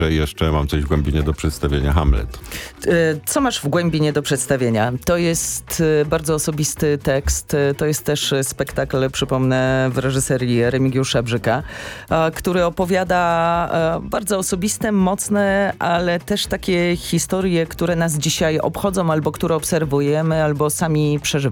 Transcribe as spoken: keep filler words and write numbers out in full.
Jeszcze mam coś w głębi nie do przedstawienia, Hamlet. Co masz w głębi nie do przedstawienia? To jest bardzo osobisty tekst. To jest też spektakl, przypomnę, w reżyserii Remigiusza Brzyka, który opowiada bardzo osobiste, mocne, ale też takie historie, które nas dzisiaj obchodzą, albo które obserwujemy, albo sami przeżywamy.